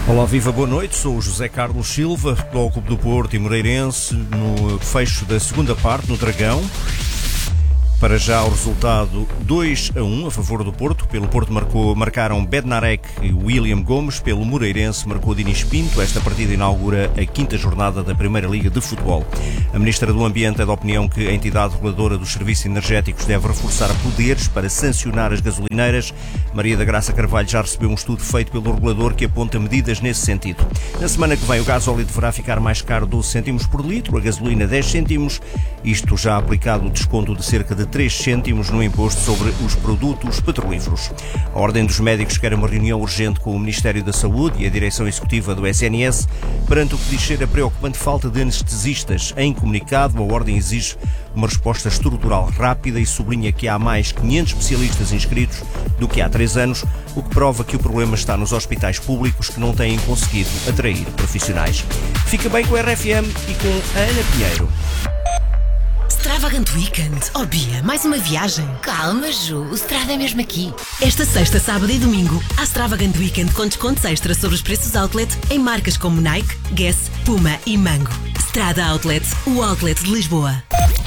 Olá, viva, boa noite. Sou o José Carlos Silva, Futebol Clube do Porto e Moreirense, no fecho da segunda parte, no Dragão. Para já o resultado 2-1 a favor do Porto. Pelo Porto marcaram Bednarek e William Gomes. Pelo Moreirense marcou Dinis Pinto. Esta partida inaugura a quinta jornada da Primeira Liga de Futebol. A Ministra do Ambiente é da opinião que a entidade reguladora dos serviços energéticos deve reforçar poderes para sancionar as gasolineiras. Maria da Graça Carvalho já recebeu um estudo feito pelo regulador que aponta medidas nesse sentido. Na semana que vem o gasóleo deverá ficar mais caro 12 cêntimos por litro, a gasolina 10 cêntimos. Isto já aplicado o desconto de cerca de 3 cêntimos no imposto sobre os produtos petrolíferos. A Ordem dos Médicos quer uma reunião urgente com o Ministério da Saúde e a Direção Executiva do SNS perante o que diz ser a preocupante falta de anestesistas. Em comunicado, a Ordem exige uma resposta estrutural rápida e sublinha que há mais 500 especialistas inscritos do que há 3 anos, o que prova que o problema está nos hospitais públicos que não têm conseguido atrair profissionais. Fica bem com a RFM e com a Ana Pinheiro. Extravagant Weekend. Oh Bia, mais uma viagem? Calma, Ju, o Strada é mesmo aqui. Esta sexta, sábado e domingo, há Extravagant Weekend com descontos extra sobre os preços outlet em marcas como Nike, Guess, Puma e Mango. Strada Outlet, o outlet de Lisboa.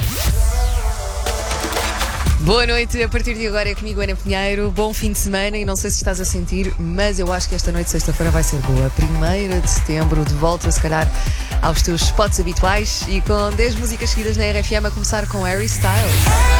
Boa noite, a partir de agora é comigo, Ana Pinheiro. Bom fim de semana e não sei se estás a sentir, mas eu acho que esta noite, sexta-feira, vai ser boa. 1º de setembro, de volta, se calhar, aos teus spots habituais e com 10 músicas seguidas na RFM, a começar com Harry Styles.